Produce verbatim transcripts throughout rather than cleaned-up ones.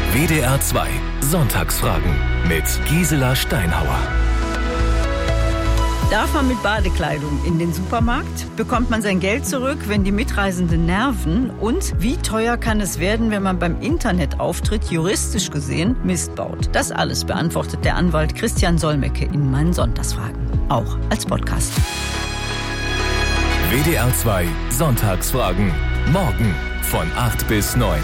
W D R zwei Sonntagsfragen mit Gisela Steinhauer. Darf man mit Badekleidung in den Supermarkt? Bekommt man sein Geld zurück, wenn die Mitreisenden nerven? Und wie teuer kann es werden, wenn man beim Internetauftritt juristisch gesehen Mist baut? Das alles beantwortet der Anwalt Christian Solmecke in meinen Sonntagsfragen. Auch als Podcast. W D R zwei Sonntagsfragen. Morgen von acht bis neun.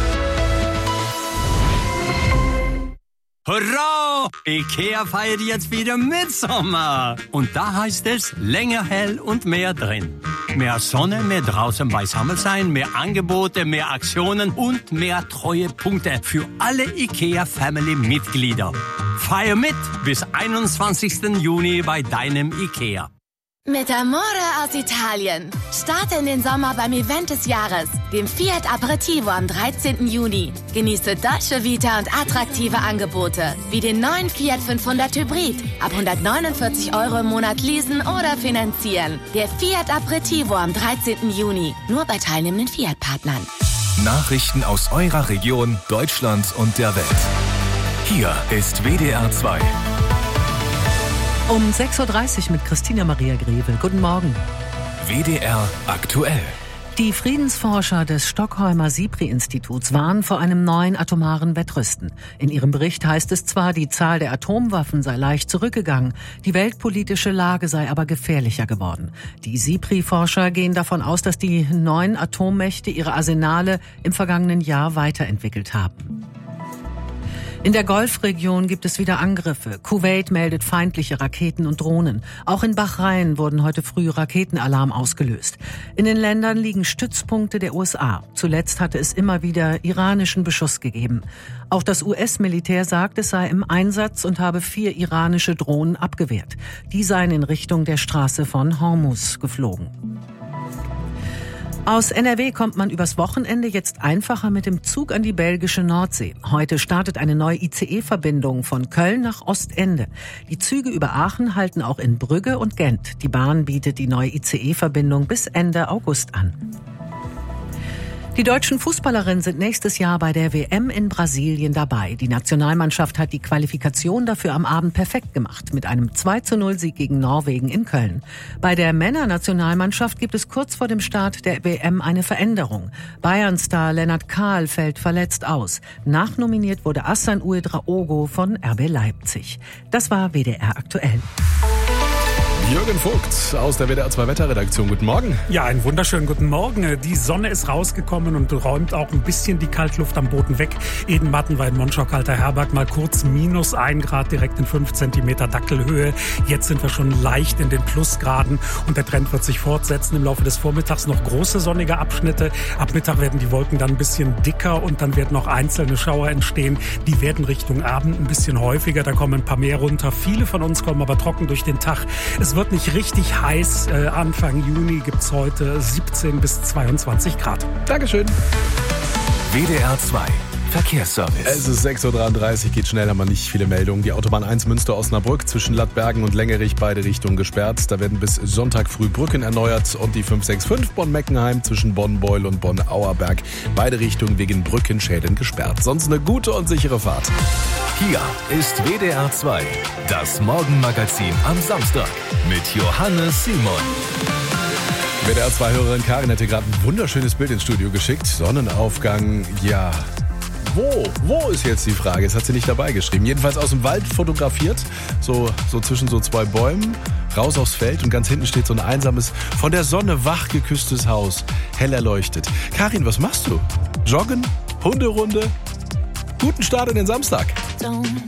Hurra! Ikea feiert jetzt wieder Mitsommer. Und da heißt es länger hell und mehr drin. Mehr Sonne, mehr draußen beisammen sein, mehr Angebote, mehr Aktionen und mehr Treuepunkte für alle Ikea-Family-Mitglieder. Feier mit bis einundzwanzigsten Juni bei deinem Ikea. Mit Amore aus Italien. Starte in den Sommer beim Event des Jahres, dem Fiat Aperitivo am dreizehnten Juni. Genieße Dolce Vita und attraktive Angebote, wie den neuen Fiat fünfhundert Hybrid. Ab hundertneunundvierzig Euro im Monat leasen oder finanzieren. Der Fiat Aperitivo am dreizehnten Juni. Nur bei teilnehmenden Fiat-Partnern. Nachrichten aus eurer Region, Deutschland und der Welt. Hier ist W D R zwei. Um sechs Uhr dreißig mit Christina Maria Grevel. Guten Morgen. W D R aktuell. Die Friedensforscher des Stockholmer SIPRI-Instituts warnen vor einem neuen atomaren Wettrüsten. In ihrem Bericht heißt es zwar, die Zahl der Atomwaffen sei leicht zurückgegangen, die weltpolitische Lage sei aber gefährlicher geworden. Die SIPRI-Forscher gehen davon aus, dass die neuen Atommächte ihre Arsenale im vergangenen Jahr weiterentwickelt haben. In der Golfregion gibt es wieder Angriffe. Kuwait meldet feindliche Raketen und Drohnen. Auch in Bahrain wurden heute früh Raketenalarm ausgelöst. In den Ländern liegen Stützpunkte der U S A. Zuletzt hatte es immer wieder iranischen Beschuss gegeben. Auch das U S-Militär sagt, es sei im Einsatz und habe vier iranische Drohnen abgewehrt. Die seien in Richtung der Straße von Hormuz geflogen. Aus N R W kommt man übers Wochenende jetzt einfacher mit dem Zug an die belgische Nordsee. Heute startet eine neue I C E-Verbindung von Köln nach Ostende. Die Züge über Aachen halten auch in Brügge und Gent. Die Bahn bietet die neue I C E-Verbindung bis Ende August an. Die deutschen Fußballerinnen sind nächstes Jahr bei der W M in Brasilien dabei. Die Nationalmannschaft hat die Qualifikation dafür am Abend perfekt gemacht, mit einem zwei zu null Sieg gegen Norwegen in Köln. Bei der Männernationalmannschaft gibt es kurz vor dem Start der W M eine Veränderung. Bayern-Star Lennart Kahl fällt verletzt aus. Nachnominiert wurde Assan Uedraogo von R B Leipzig. Das war W D R aktuell. Jürgen Vogt aus der W D R zwei Wetterredaktion. Guten Morgen. Ja, einen wunderschönen guten Morgen. Die Sonne ist rausgekommen und räumt auch ein bisschen die Kaltluft am Boden weg. Eden-Mattenwein, Monschau, Kalter Herberg, mal kurz minus ein Grad, direkt in fünf Zentimeter Dackelhöhe. Jetzt sind wir schon leicht in den Plusgraden und der Trend wird sich fortsetzen. Im Laufe des Vormittags noch große sonnige Abschnitte. Ab Mittag werden die Wolken dann ein bisschen dicker und dann werden noch einzelne Schauer entstehen. Die werden Richtung Abend ein bisschen häufiger. Da kommen ein paar mehr runter. Viele von uns kommen aber trocken durch den Tag. Es wird nicht richtig heiß. Äh, Anfang Juni gibt es heute siebzehn bis zweiundzwanzig Grad. Dankeschön. W D R zwei Verkehrsservice. Es ist sechs Uhr dreiunddreißig, geht schnell, haben wir nicht viele Meldungen. Die Autobahn eins Münster-Osnabrück zwischen Lattbergen und Längerich, beide Richtungen gesperrt. Da werden bis Sonntag früh Brücken erneuert. Und die fünf sechs fünf Bonn-Meckenheim zwischen Bonn-Beul und Bonn-Auerberg, beide Richtungen wegen Brückenschäden gesperrt. Sonst eine gute und sichere Fahrt. Hier ist W D R zwei, das Morgenmagazin am Samstag mit Johannes Simon. W D R zwei Hörerin Karin hätte gerade ein wunderschönes Bild ins Studio geschickt. Sonnenaufgang, ja. Wo? Wo ist jetzt die Frage? Das hat sie nicht dabei geschrieben. Jedenfalls aus dem Wald fotografiert, so, so zwischen so zwei Bäumen, raus aufs Feld und ganz hinten steht so ein einsames, von der Sonne wach geküsstes Haus, hell erleuchtet. Karin, was machst du? Joggen? Hunderunde? Guten Start in den Samstag.